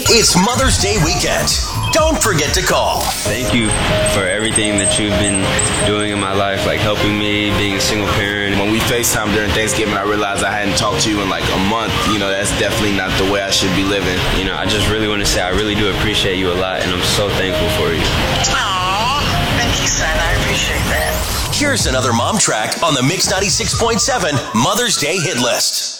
It's Mother's Day weekend. Don't forget to call. Thank you for everything that you've been doing in my life, like helping me, being a single parent. When we FaceTime during Thanksgiving, I realized I hadn't talked to you in like a month. That's definitely not the way I should be living. I just really want to say I really do appreciate you a lot, and I'm so thankful for you. Aww, thank you, son. I appreciate that. Here's another mom track on the Mix 96.7 Mother's Day hit list.